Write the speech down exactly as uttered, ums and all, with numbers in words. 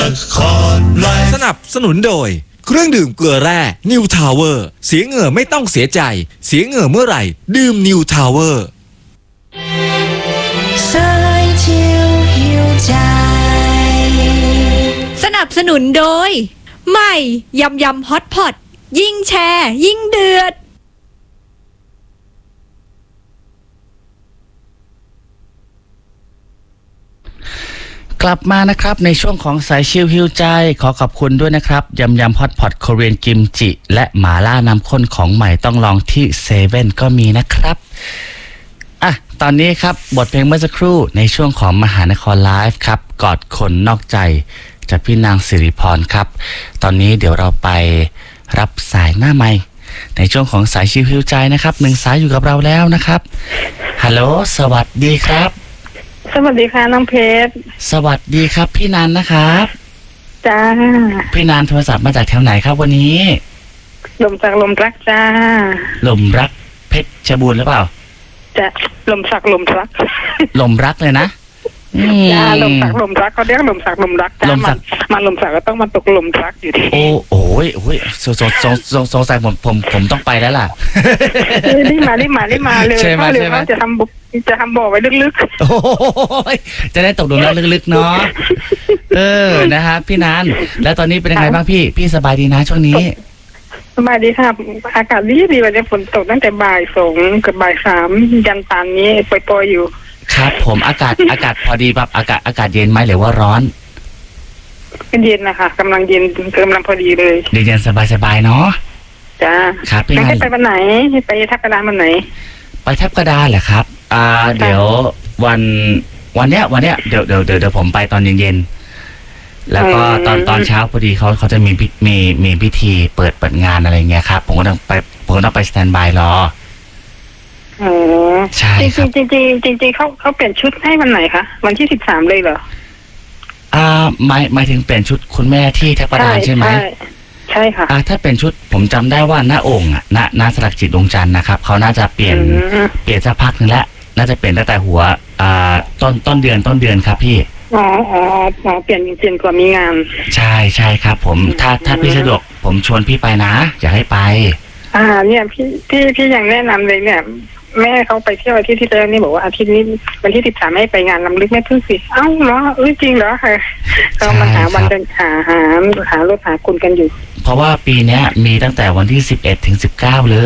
สนับสนุนโดยเครื่องดื่มเกลือแร่นิวทาวเวอร์เสียเหงื่อไม่ต้องเสียใจเสียเหงื่อเมื่อไหร่ดื่มนิวทาวเวอร์สนับสนุนโดยใหม่ยำยำฮอตพอตยิ่งแชร์ยิ่งเดือดกลับมานะครับในช่วงของสายชิลฮิวใจขอขอบคุณด้วยนะครับยำยำฮอตพอตโคเรียนกิมจิและหมาล่าน้ำข้นของใหม่ต้องลองที่เซเว่นก็มีนะครับอ่ะตอนนี้ครับบทเพลงเมื่อสักครู่ในช่วงของมหานครไลฟ์ครับกอดคนนอกใจจากพี่นางสิริพรครับตอนนี้เดี๋ยวเราไปรับสายหน้าไมค์ในช่วงของสายชิลฮิวใจนะครับหนึ่งสายอยู่กับเราแล้วนะครับฮัลโหลสวัสดีครับสวัสดีค่ะน้องเพชรสวัสดีครับพี่นันนะครับจ้าพี่นันโทรศัพท์มาจากแถวไหนครับวันนี้ลมสักลมรักจ้าลมรักเพชรบูรณ์หรือเปล่าจะลมสักลมรักลมรักเลยนะจ้าลมสักลมรักเขาเรียกลมสักลมรักจ้ามันมาลมสักก็ต้องมาตกลมรักอยู่ดีโอ้โอ้ยโอ้ยสงสงสงสงสงสัยผมผมผมต้องไปแล้วล่ะรีบมารีบมารีบมาเลยเพราะเดี๋ยวเขาจะทำบุกจะทำบ่อไว้ลึกๆโอ้ยจะได้ตกลงรักลึกๆเนาะเออนะฮะพี่นันแล้วตอนนี้เป็นยังไงบ้างพี่พี่สบายดีนะช่วงนี้สบายดีครับอากาศดีดีวันนี้ฝนตกตั้งแต่บ่ายสองกับบ่ายสามยันตอนนี้ปล่อยๆอยู่ครับผมอากาศอากาศพอดีแบบอากาศอากาศเย็นไหมหรือว่าร้อนเป็นเย็นนะคะกำลังเย็นกำลังพอดีเลยเย็นสบายๆเนาะจ้าครับพี่นันให้ไปวันไหนให้ไปทับกระดานวันไหนไปทับกระดานเหรอครับอ่าเดี๋ยววันวันเนี้ยวันเนี้ยเดี๋ยวเดี๋ยวเดี๋ยวผมไปตอนเย็นๆแล้วก็ตอนตอนเช้าพอดีเขาเขาจะมีมีมีพิธีเปิดเปิดงานอะไรเงี้ยครับผมก็ต้องไปผมก็ต้องไปสแตนบายรออ๋อใช่ครับจริงจริงจริงจริงเขาเขาเปลี่ยนชุดให้วันไหนคะวันที่สิบสามเลยเหรออ่าหมายหมายถึงเปลี่ยนชุดคุณแม่ที่ทับกระดานใช่ไหมใช่ค่ะอ่าถ้าเป็นชุดผมจำได้ว่าหน้าองค์อ่ะณณสลักจิตดวงจันทร์นะครับเขาน่าจะเปลี่ยนเปลี่ยนสักพักนึงแล้วน่าจะเปลี่ยนตั้งแต่หัวอ่าต้นต้นเดือนต้นเดือนครับพี่อ๋ออ๋ออ๋อเปลี่ยนเปลี่ยนกว่ามีงานใช่ใช่ครับผมถ้าถ้าพี่สะดวกผมชวนพี่ไปนะอยากให้ไปอ่าเนี่ยพี่พี่พี่ยังแนะนำเลยเนี่ยแม่เขาไปเที่ยวอาทิตย์ที่แล้วนี่บอกว่าอาทิตย์นี้วันที่สิบสามให้ไปงานลำลึกแม่พึ่งสิเอ้าเหรอเอ้ยจริงเหรอค่ะก็มาหาวันเดินหาหาหารถหาคุณกันอยู่เพราะว่าปีนี้มีตั้งแต่วันที่สิบเอ็ดถึงสิบเก้าเล